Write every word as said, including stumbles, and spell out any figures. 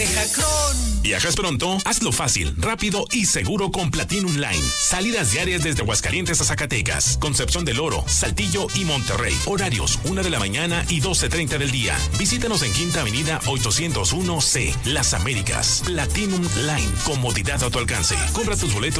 ¿Viajas pronto? Hazlo fácil, rápido y seguro con Platinum Line. Salidas diarias desde Aguascalientes a Zacatecas, Concepción del Oro, Saltillo y Monterrey. Horarios una de la mañana y doce treinta del día. Visítanos en Quinta Avenida ochocientos uno C, Las Américas. Platinum Line, comodidad a tu alcance. Compra tus boletos